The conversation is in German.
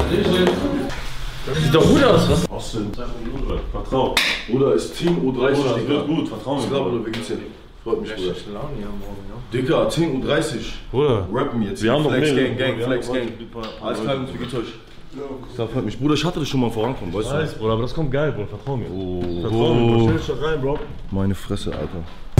Sieht doch gut aus, was? Austin, vertrau. Bruder, ist Team U30. Bruder, das wird gut, vertrau mir. Bruder, wie geht's dir? Freut mich, Bruder. Laune hier morgen, ja. Digga, 10:30 Bruder, Rappen jetzt. wir haben noch Flex mehr. Gang, Flex Gang. Alles klar, wie geht's euch? Das freut mich. Bruder, ich hatte das schon mal vorankommen, weißt du? Bruder, aber das kommt geil, Bruder, vertrau mir. Oh. Vertrau mir, Bruder. Stell dich doch rein, Bro. Meine Fresse, Alter.